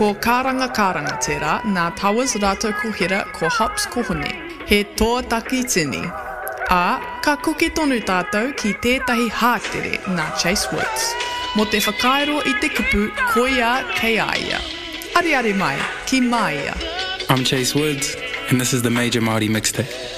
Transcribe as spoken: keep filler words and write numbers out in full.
Ko Karanga Karanga tērā, nā Towers rātou ko hira ko Hops ko Hone. He tō taki tini. A, ka kuke tonu tātou ki tētahi hātere nā Chase Woods. Mo te whakairo i te kupu, koia kei aia. Ari ari mai, ki mai ia. I'm Chase Woods, and this is the Major Māori Mixtape.